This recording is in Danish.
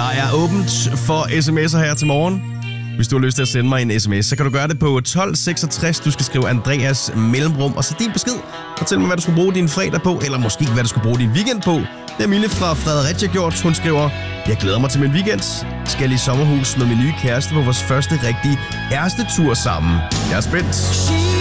Der er åbent for sms'er her til morgen. Hvis du har lyst til at sende mig en sms, så kan du gøre det på 1266. Du skal skrive Andreas mellemrum, og så din besked. Fortæl mig, hvad du skulle bruge din fredag på, eller måske hvad du skulle bruge din weekend på. Det er Mille fra Fredericia gjort. Hun skriver: jeg glæder mig til min weekend. Skal i sommerhus med min nye kæreste på vores første rigtige tur sammen. Jeg er spændt.